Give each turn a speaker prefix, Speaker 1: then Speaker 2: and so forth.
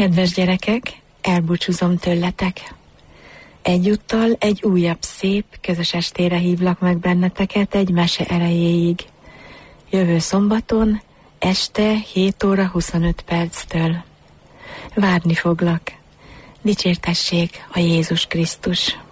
Speaker 1: Kedves gyerekek, elbúcsúzom tőletek. Egyúttal egy újabb szép, közös estére hívlak meg benneteket egy mese erejéig. Jövő szombaton, este 7 óra 25 perctől. Várni foglak. Dicsértessék a Jézus Krisztus!